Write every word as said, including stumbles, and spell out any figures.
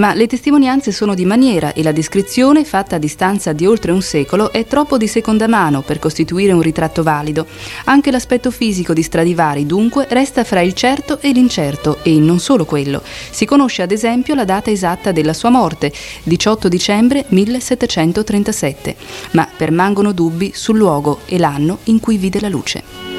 Ma le testimonianze sono di maniera e la descrizione, fatta a distanza di oltre un secolo, è troppo di seconda mano per costituire un ritratto valido. Anche l'aspetto fisico di Stradivari, dunque, resta fra il certo e l'incerto, e non solo quello. Si conosce ad esempio la data esatta della sua morte, diciotto dicembre millesettecentotrentasette, ma permangono dubbi sul luogo e l'anno in cui vide la luce.